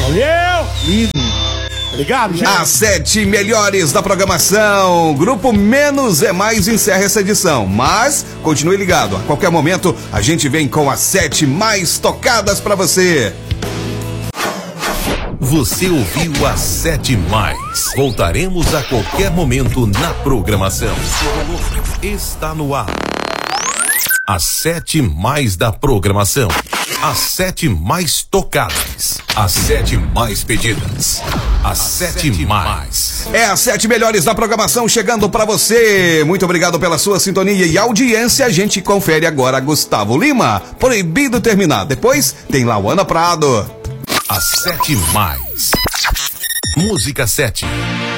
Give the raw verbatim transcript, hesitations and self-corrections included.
Valeu! Lindo! Obrigado, gente. As sete melhores da programação. Grupo Menos é Mais encerra essa edição. Mas continue ligado. A qualquer momento a gente vem com as sete mais tocadas pra você. Você ouviu as sete mais. Voltaremos a qualquer momento na programação. Está no ar. As sete mais da programação. As sete mais tocadas. As sete mais pedidas. As sete mais. É as sete melhores da programação chegando pra você. Muito obrigado pela sua sintonia e audiência. A gente confere agora Gustavo Lima. Proibido terminar. Depois tem Lauana Prado. As sete mais. Música sete.